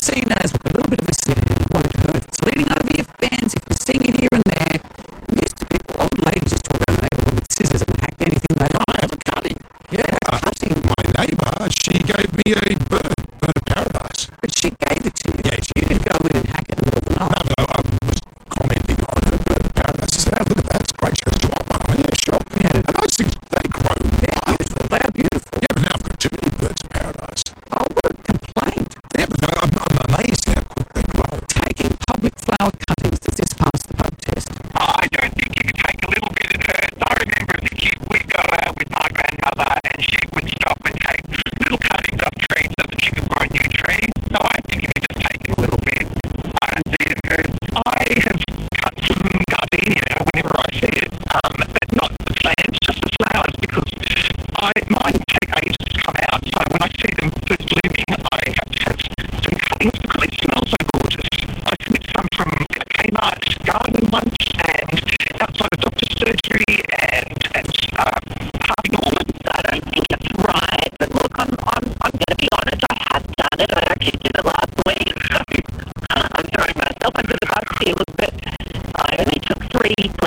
seen as with a little bit of a sin, you want it to burn. If it's leading over your fence, if you're seeing it here and there, used to people, old ladies just walk around the neighbourhood with scissors and hack anything they like. I have a cutting. Yeah, cutting. My neighbour, she gave me a bird of paradise. But she gave it to you. Yeah, You didn't go in and hack it in the middle of the night. No, I was commenting on her bird of paradise. I said, oh, look at that, it's great. She goes, do you want one? Yeah, sure. Yeah. And I just think they grow. They're beautiful. They are beautiful. Yeah, but now I've got too many birds of paradise. Oh, what a complaint. Yeah, but I'm amazed how quick they grow. Taking public flower cuttings, does this pass the bug test? I don't think you could take a little bit of hers. I remember as a kid, we'd go out with my grandmother and she would stop and take little cuttings off trees so that she could grow new trees. So I think if you just take a little bit, I don't see it hers. I have cut some gardenia whenever I see it, but not the plants, just the flowers, because mine take ages to come out. So when I see them first blooming, I have to have some cuttings because they smell so gorgeous. I snipped some from Kmart garden once and outside of doctor's surgery and Harvey Norman. I don't think it's right, but look, I'm going to be honest, I have done it. I actually did it last week. I'm throwing myself under the bus here, look, but I only took 3